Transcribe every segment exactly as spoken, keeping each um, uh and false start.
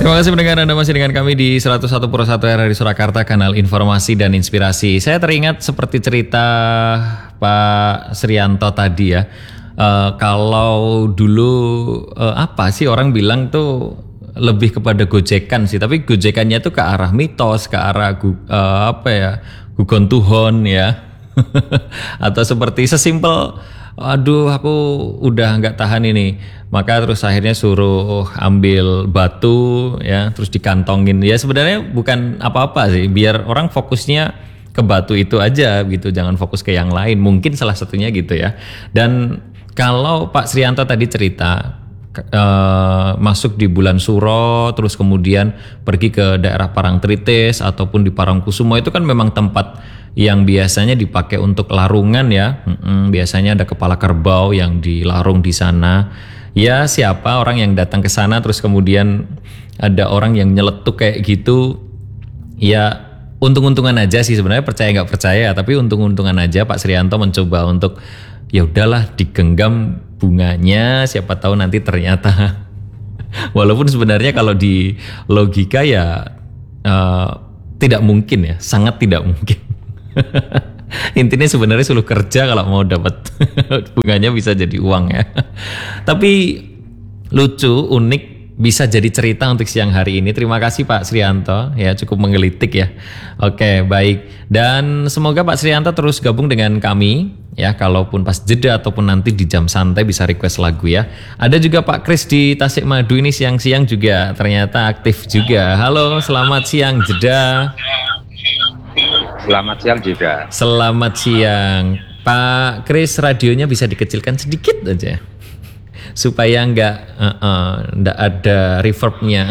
Terima kasih pendengar, Anda masih dengan kami di seratus satu Pura satu R R I Surakarta, kanal informasi dan inspirasi. Saya teringat seperti cerita Pak Srianto tadi ya. Uh, kalau dulu uh, apa sih orang bilang tuh lebih kepada gojekan sih, tapi gojekannya tuh ke arah mitos, ke arah gu, uh, apa ya, gugon tuhon ya. Atau seperti sesimpel, aduh aku udah nggak tahan ini, maka terus akhirnya suruh ambil batu ya, terus dikantongin. Ya sebenarnya bukan apa-apa sih, biar orang fokusnya ke batu itu aja gitu, jangan fokus ke yang lain. Mungkin salah satunya gitu ya. Dan kalau Pak Srianto tadi cerita uh, masuk di bulan Suro, terus kemudian pergi ke daerah Parangtritis ataupun di Parangkusumo, itu kan memang tempat yang biasanya dipakai untuk larungan ya. Mm-mm, biasanya ada kepala kerbau yang dilarung di sana. Ya siapa orang yang datang ke sana terus kemudian ada orang yang nyeletuk kayak gitu, ya untung-untungan aja sih sebenarnya, percaya nggak percaya, tapi untung-untungan aja Pak Srianto mencoba untuk ya udahlah digenggam bunganya, siapa tahu nanti ternyata walaupun sebenarnya kalau di logika ya uh, tidak mungkin ya, sangat tidak mungkin. Intinya sebenarnya suruh kerja kalau mau dapat bunganya bisa jadi uang ya. Tapi lucu, unik, bisa jadi cerita untuk siang hari ini. Terima kasih Pak Srianto ya, cukup menggelitik ya. Oke, baik. Dan semoga Pak Srianto terus gabung dengan kami ya, kalaupun pas jeda ataupun nanti di jam santai bisa request lagu ya. Ada juga Pak Kris di Tasikmadu ini siang-siang juga ternyata aktif juga. Halo, selamat siang jeda. Selamat siang juga. Selamat siang Pak Kris, radionya bisa dikecilkan sedikit aja supaya nggak uh, uh, nggak ada reverbnya.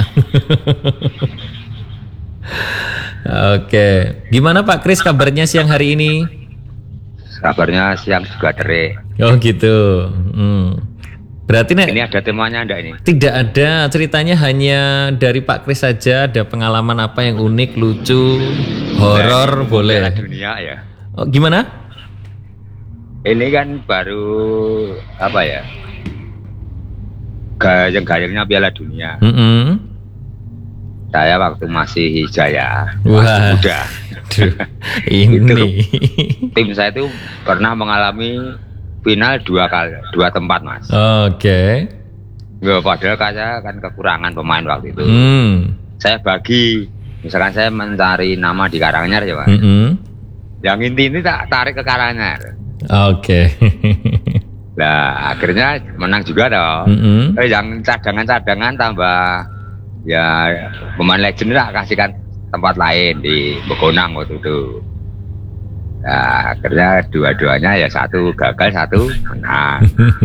Oke, gimana Pak Kris kabarnya siang hari ini? Kabarnya siang juga terik. Oh gitu. Hmm. Berarti nek, ini ada temanya enggak ini? Tidak ada, ceritanya hanya dari Pak Kris saja. Ada pengalaman apa yang unik, lucu, horor nah, boleh? Dunia ya. Oh, gimana? Ini kan baru apa ya? Gayeng-gayengnya Piala Dunia. Mm-hmm. Saya waktu masih hijaya, wah, muda. Ini itu, tim saya itu pernah mengalami final dua kali, dua tempat mas. Oke. Okay. Ya, padahal saya kan kekurangan pemain waktu itu. Hmm. Saya bagi, misalkan saya mencari nama di Karanganyar ya mas. Mm-hmm. Yang inti ini tak tarik ke Karanganyar. Oke. Okay. Nah akhirnya menang juga dong. Mm-hmm. Eh, yang cadangan-cadangan tambah ya pemain legend lah, kasihkan tempat lain di Begonang waktu itu. Nah, akhirnya dua-duanya ya satu gagal, satu menang.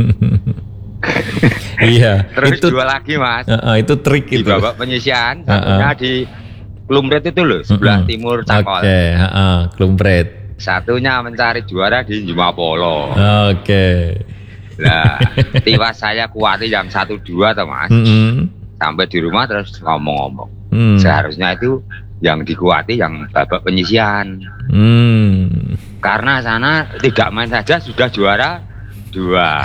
Iya. Terus itu, dua lagi mas. Uh, uh, itu trik itu. Di babak penyisihan, satunya uh, uh. di Klumpret itu loh, sebelah uh, uh. timur Cakol. Oke, okay, uh, uh, Klumpret. Satunya mencari juara di Jumapolo. Oke. Okay. Nah, tiwas saya kuati jam satu dua toh mas. Mm-hmm. Sampai di rumah terus ngomong-ngomong. Mm. Seharusnya itu yang dikuati yang babak penyisihan. Hmm. Karena sana tidak main saja sudah juara dua.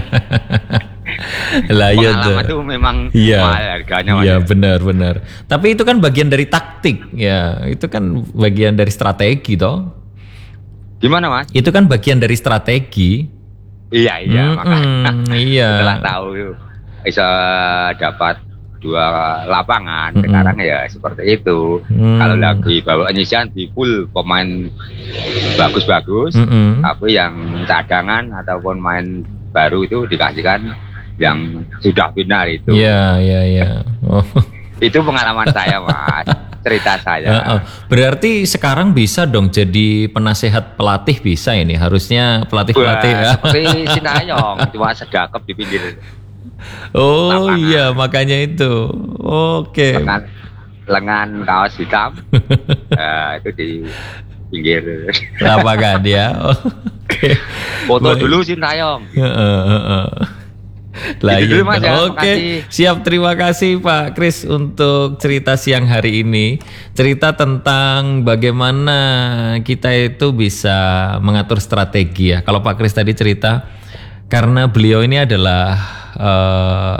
Lah iya pengalaman itu memang iya, mahal harganya. Iya benar-benar. Tapi itu kan bagian dari taktik ya. Itu kan bagian dari strategi toh. Gimana mas? Itu kan bagian dari strategi. Iya iya mm-hmm, makanya. Iya. Setelah tahu bisa dapat dua lapangan, mm-hmm. sekarang ya seperti itu. Mm. Kalau lagi bawa penyisihan di full pemain bagus-bagus, mm-hmm. tapi yang cadangan ataupun main baru itu dikasihkan yang sudah final itu. Iya iya iya. Oh. Itu pengalaman saya mas, cerita saya. Uh, uh. Berarti sekarang bisa dong jadi penasehat pelatih, bisa ini harusnya pelatih-pelatih ya. Seperti Sintayong cuma sedakep di pinggir. Oh lapangan. Iya makanya itu. Oke. Okay. Lengan, lengan kaos hitam. Nah, itu di pinggir lapangan ya. Oke. Okay. Foto Baik. Dulu Sintayong. Uh, uh, uh. Lah, gitu dulu, Mas, ya. Oke, okay. Siap, terima kasih Pak Kris untuk cerita siang hari ini. Cerita tentang bagaimana kita itu bisa mengatur strategi ya. Kalau Pak Kris tadi cerita, karena beliau ini adalah uh,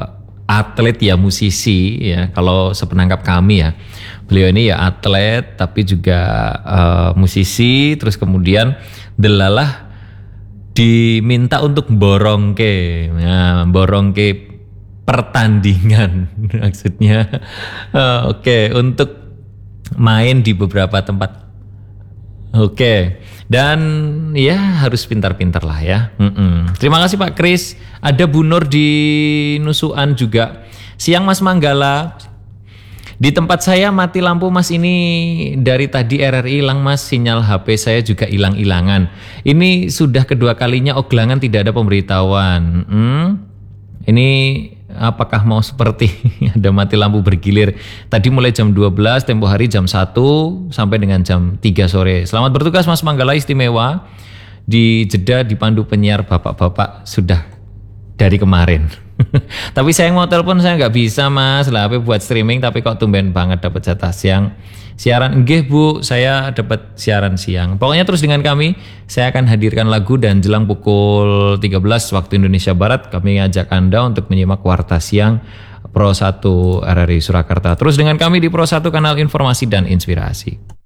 atlet ya, musisi ya. Kalau sepenangkap kami ya, beliau ini ya atlet tapi juga uh, musisi. Terus kemudian delalah diminta untuk borongke, ya, borongke pertandingan maksudnya. Uh, Oke, okay, untuk main di beberapa tempat. Oke, okay. Dan ya harus pintar-pintar lah ya. Mm-mm. Terima kasih Pak Kris. Ada Bu Nur di Nusuan juga. Siang Mas Manggala. Di tempat saya mati lampu Mas, ini dari tadi R R I hilang Mas, sinyal H P saya juga hilang-hilangan. Ini sudah kedua kalinya Oglangan tidak ada pemberitahuan. Hmm? Ini apakah mau seperti ada mati lampu bergilir? Tadi mulai jam dua belas, tempo hari jam satu sampai dengan jam tiga sore. Selamat bertugas Mas Manggala, istimewa. Di jeda dipandu penyiar bapak-bapak sudah dari kemarin. Tapi saya mau telepon saya nggak bisa Mas, lah H P buat streaming tapi kok tumben banget dapat jatah siang siaran. Nggih Bu, saya dapat siaran siang. Pokoknya terus dengan kami, saya akan hadirkan lagu dan jelang pukul tiga belas waktu Indonesia Barat kami ngajak Anda untuk menyimak Warta Siang Pro satu R R I Surakarta. Terus dengan kami di Pro satu Kanal Informasi dan Inspirasi.